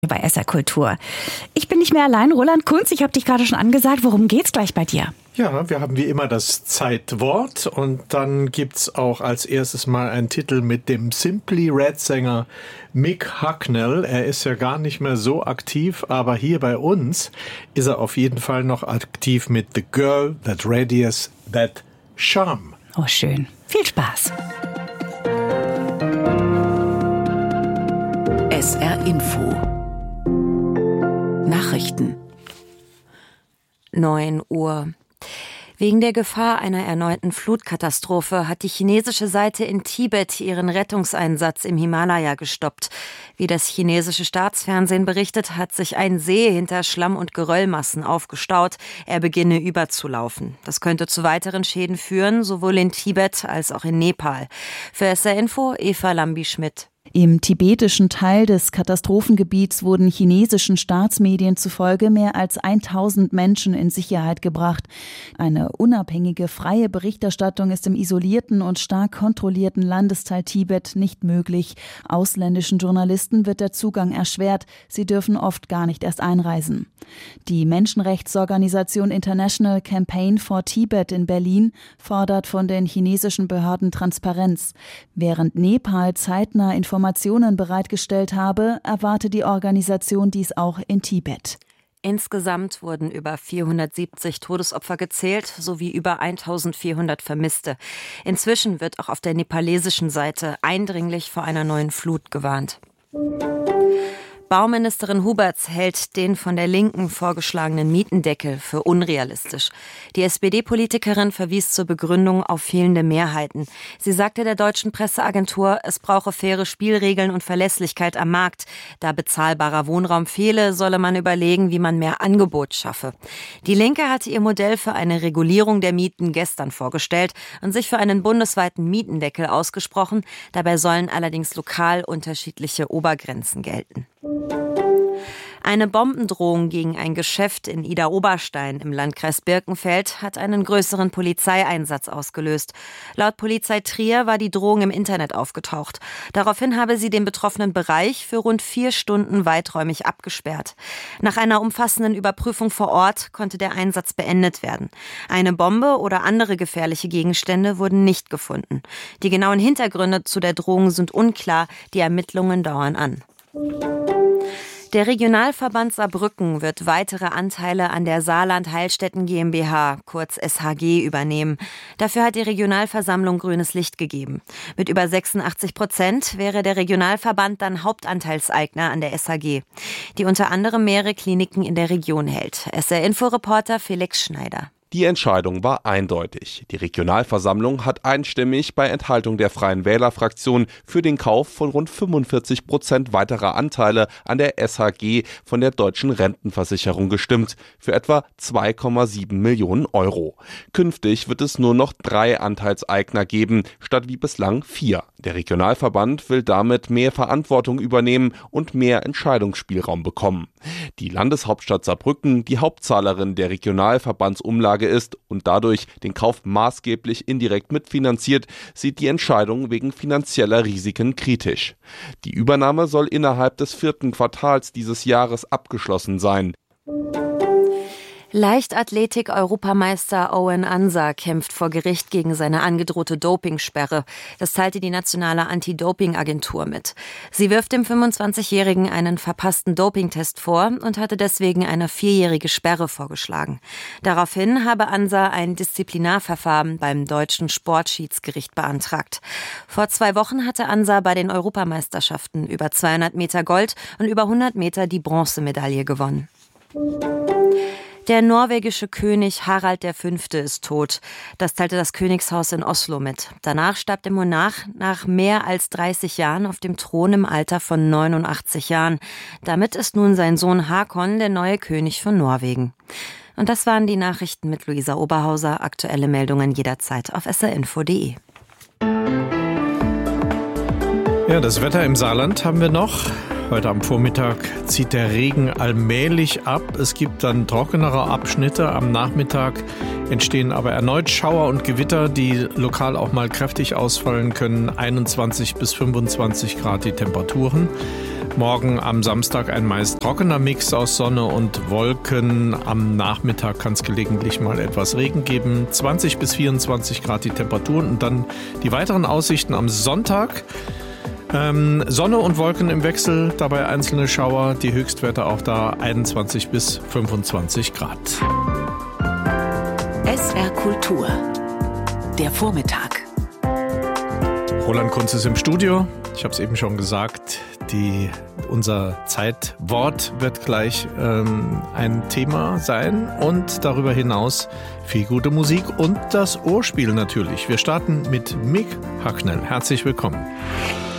Bei SR Kultur. Ich bin nicht mehr allein, Roland Kunz, ich habe dich gerade schon angesagt. Worum geht's gleich bei dir? Ja, wir haben wie immer das Zeitwort und dann gibt's auch als erstes mal einen Titel mit dem Simply Red Sänger Mick Hucknall. Er ist ja gar nicht mehr so aktiv, aber hier bei uns ist er auf jeden Fall noch aktiv mit The Girl That Radiates That Charm. Oh, schön. Viel Spaß. SR Info Nachrichten 9 Uhr. Wegen der Gefahr einer erneuten Flutkatastrophe hat die chinesische Seite in Tibet ihren Rettungseinsatz im Himalaya gestoppt. Wie das chinesische Staatsfernsehen berichtet, hat sich ein See hinter Schlamm- und Geröllmassen aufgestaut. Er beginne überzulaufen. Das könnte zu weiteren Schäden führen, sowohl in Tibet als auch in Nepal. Für SR Info Eva Lambi-Schmidt. Im tibetischen Teil des Katastrophengebiets wurden chinesischen Staatsmedien zufolge mehr als 1000 Menschen in Sicherheit gebracht. Eine unabhängige, freie Berichterstattung ist im isolierten und stark kontrollierten Landesteil Tibet nicht möglich. Ausländischen Journalisten wird der Zugang erschwert. Sie dürfen oft gar nicht erst einreisen. Die Menschenrechtsorganisation International Campaign for Tibet in Berlin fordert von den chinesischen Behörden Transparenz. Während Nepal zeitnah Informationen bereitgestellt habe, erwarte die Organisation dies auch in Tibet. Insgesamt wurden über 470 Todesopfer gezählt, sowie über 1400 Vermisste. Inzwischen wird auch auf der nepalesischen Seite eindringlich vor einer neuen Flut gewarnt. Bauministerin Huberts hält den von der Linken vorgeschlagenen Mietendeckel für unrealistisch. Die SPD-Politikerin verwies zur Begründung auf fehlende Mehrheiten. Sie sagte der deutschen Presseagentur, es brauche faire Spielregeln und Verlässlichkeit am Markt. Da bezahlbarer Wohnraum fehle, solle man überlegen, wie man mehr Angebot schaffe. Die Linke hatte ihr Modell für eine Regulierung der Mieten gestern vorgestellt und sich für einen bundesweiten Mietendeckel ausgesprochen. Dabei sollen allerdings lokal unterschiedliche Obergrenzen gelten. Eine Bombendrohung gegen ein Geschäft in Idar-Oberstein im Landkreis Birkenfeld hat einen größeren Polizeieinsatz ausgelöst. Laut Polizei Trier war die Drohung im Internet aufgetaucht. Daraufhin habe sie den betroffenen Bereich für rund 4 Stunden weiträumig abgesperrt. Nach einer umfassenden Überprüfung vor Ort konnte der Einsatz beendet werden. Eine Bombe oder andere gefährliche Gegenstände wurden nicht gefunden. Die genauen Hintergründe zu der Drohung sind unklar. Die Ermittlungen dauern an. Der Regionalverband Saarbrücken wird weitere Anteile an der Saarland Heilstätten GmbH, kurz SHG, übernehmen. Dafür hat die Regionalversammlung grünes Licht gegeben. Mit über 86% wäre der Regionalverband dann Hauptanteilseigner an der SHG, die unter anderem mehrere Kliniken in der Region hält. SR-Info-Reporter Felix Schneider. Die Entscheidung war eindeutig. Die Regionalversammlung hat einstimmig bei Enthaltung der Freien Wähler-Fraktion für den Kauf von rund 45% weiterer Anteile an der SHG von der Deutschen Rentenversicherung gestimmt, für etwa 2,7 Millionen Euro. Künftig wird es nur noch 3 Anteilseigner geben, statt wie bislang 4. Der Regionalverband will damit mehr Verantwortung übernehmen und mehr Entscheidungsspielraum bekommen. Die Landeshauptstadt Saarbrücken, die Hauptzahlerin der Regionalverbandsumlage ist und dadurch den Kauf maßgeblich indirekt mitfinanziert, sieht die Entscheidung wegen finanzieller Risiken kritisch. Die Übernahme soll innerhalb des 4. Quartals dieses Jahres abgeschlossen sein. Leichtathletik-Europameister Owen Ansa kämpft vor Gericht gegen seine angedrohte Dopingsperre. Das teilte die nationale Anti-Doping-Agentur mit. Sie wirft dem 25-Jährigen einen verpassten Dopingtest vor und hatte deswegen eine 4-jährige Sperre vorgeschlagen. Daraufhin habe Ansa ein Disziplinarverfahren beim deutschen Sportschiedsgericht beantragt. Vor 2 Wochen hatte Ansa bei den Europameisterschaften über 200 Meter Gold und über 100 Meter die Bronzemedaille gewonnen. Der norwegische König Harald V. ist tot. Das teilte das Königshaus in Oslo mit. Danach starb der Monarch nach mehr als 30 Jahren auf dem Thron im Alter von 89 Jahren. Damit ist nun sein Sohn Hakon der neue König von Norwegen. Und das waren die Nachrichten mit Luisa Oberhauser. Aktuelle Meldungen jederzeit auf srinfo.de. Ja, das Wetter im Saarland haben wir noch. Heute am Vormittag zieht der Regen allmählich ab. Es gibt dann trockenere Abschnitte. Am Nachmittag entstehen aber erneut Schauer und Gewitter, die lokal auch mal kräftig ausfallen können. 21 bis 25 Grad die Temperaturen. Morgen am Samstag ein meist trockener Mix aus Sonne und Wolken. Am Nachmittag kann es gelegentlich mal etwas Regen geben. 20 bis 24 Grad die Temperaturen und dann die weiteren Aussichten am Sonntag. Sonne und Wolken im Wechsel, dabei einzelne Schauer. Die Höchstwerte auch da 21 bis 25 Grad. SR Kultur. Der Vormittag. Roland Kunz ist im Studio. Ich habe es eben schon gesagt, unser Zeitwort wird gleich ein Thema sein und darüber hinaus viel gute Musik und das Ohrspiel natürlich. Wir starten mit Mick Hucknall. Herzlich willkommen.